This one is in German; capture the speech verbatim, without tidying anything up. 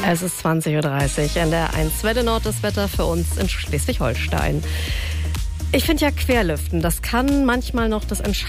Es ist zwanzig Uhr dreißig in der eins Welle Nord, das Wetter für uns in Schleswig-Holstein. Ich finde ja Querlüften, das kann manchmal noch das Entscheidende